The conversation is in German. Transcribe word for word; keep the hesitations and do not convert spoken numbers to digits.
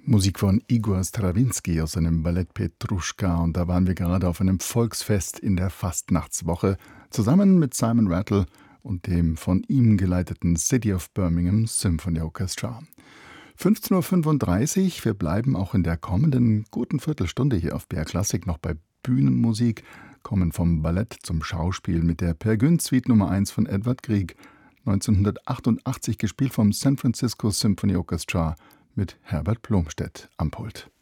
Musik von Igor Strawinski aus seinem Ballett Petruschka, und da waren wir gerade auf einem Volksfest in der Fastnachtswoche, zusammen mit Simon Rattle und dem von ihm geleiteten City of Birmingham Symphony Orchestra. fünfzehn Uhr fünfunddreißig, wir bleiben auch in der kommenden guten Viertelstunde hier auf B R Klassik noch bei Bühnenmusik, kommen vom Ballett zum Schauspiel mit der Peer Gynt Suite Nummer eins von Edvard Grieg, neunzehnhundertachtundachtzig gespielt vom San Francisco Symphony Orchestra mit Herbert Blomstedt am Pult.